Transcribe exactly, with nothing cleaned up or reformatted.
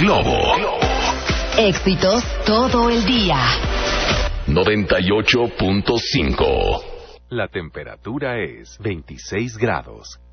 Globo. Éxitos todo el día. noventa y ocho punto cinco. La temperatura es veintiséis grados.